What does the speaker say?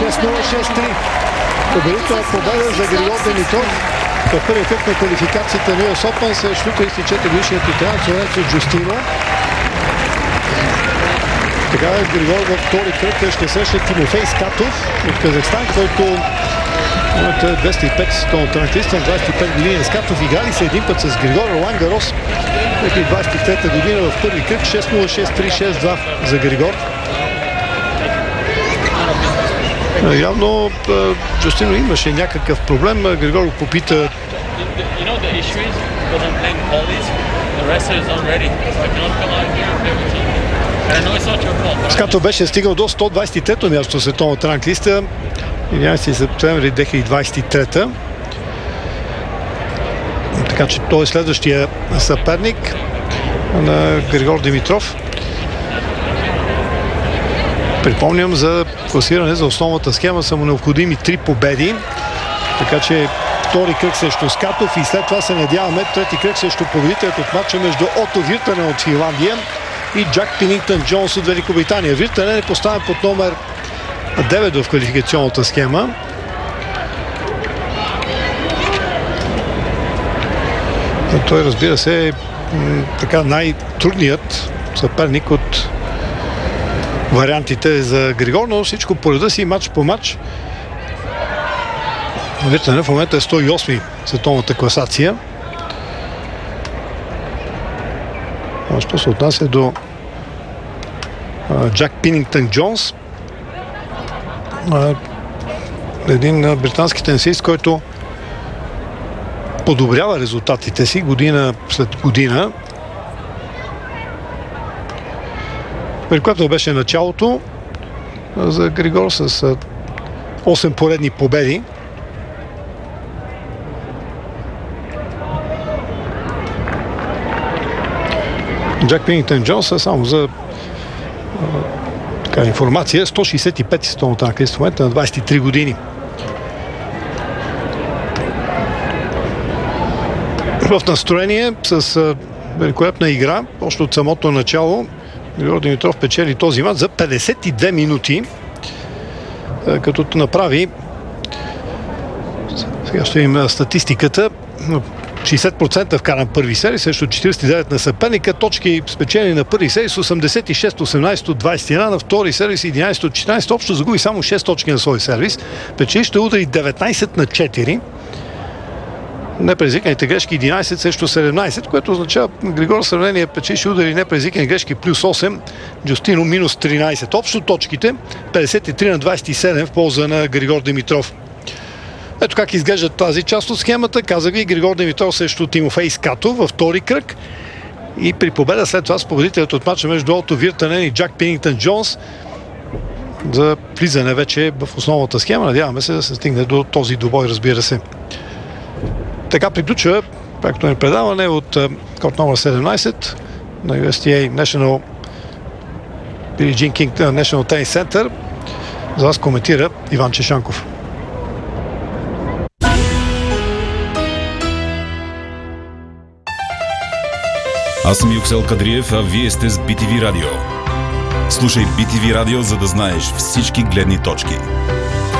6-0-6-3. Победителна победа за Григор Димитров. В първият кръг на квалификацията на US Open срещу 34-годишният италианец Лоренцо Джустино. Така Григор във втори кръг ще срещне Тимофей Скатов от Казахстан, който е 205 световната ранглиста на 25 години. Скатов играли се един път с Григор Ролан Гарос 2023 година в първи кръг. 6-0, 6-3, 6-2 за Григор. Явно Джустино имаше някакъв проблем. Григор го попита. Скатов беше стигал до 123-то място в световната ранглиста 11 септември 2023. Така че той е следващия съперник на Григор Димитров. Припомням, за класиране за основната схема са му необходими 3 победи. Така че втори кръг срещу Скатов и след това се надяваме трети кръг срещу победителят от матча между Ото Виртанен от Финландия и Джак Пенингтън Джонс от Великобритания. Виртанен е поставен под номер 9 в квалификационната схема. Той, разбира се, е така най-трудният съперник от вариантите за Григор, но всичко по реда си, матч по матч. Виртанен в момента е 108 световната класация. А що се отнася до Джак Пенингтън Джонс, един британски тенисист, който подобрява резултатите си година след година, при което беше началото за Григор с 8 поредни победи. Джак Пенингтън Джонс, само за информация, 165 световната ранглиста в момента на 23 години. В настроение с великолепна игра, още от самото начало, Григор Димитров печели този мач за 52 минути, като направи, сега ще имаме статистиката, 60% вкаран първи сервис срещу 49 на съперника, точки спечелени на първи сервис 86-18 от 21, на втори сервис 11 от 14, общо загуби само 6 точки на свой сервис, печели ще удари 19 на 4, непредизвиканите грешки 11 срещу 17, което означава Григор в сравнение печели ще удари непредизвикани грешки плюс 8, Джустино минус 13. Общо точките 53 на 27 в полза на Григор Димитров. Ето как изглежда тази част от схемата. Казах ви, Григор Димитров срещу Тимофей Скатов във втори кръг. И при победа след това с победителят от матча между Ото Виртанен и Джак Пенингтън Джонс за влизане вече в основната схема. Надяваме се да се стигне до този двубой, разбира се. Така приключва проектно ни предаване от корт номер 17 на USTA National Billie Jean King National Tennis Center. За вас коментира Иван Чешанков. Аз съм Юксел Кадриев, а вие сте с BTV Радио. Слушай BTV Радио, за да знаеш всички гледни точки.